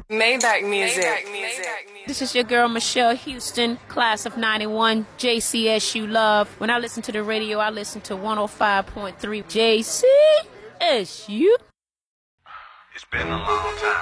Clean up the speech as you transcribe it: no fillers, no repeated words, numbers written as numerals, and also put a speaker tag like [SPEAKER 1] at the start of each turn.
[SPEAKER 1] Maybach music.
[SPEAKER 2] This is your girl Michelle Houston, class of 91, JCSU Love. When I listen to the radio, I listen to 105.3 JCSU.
[SPEAKER 3] It's been a long time.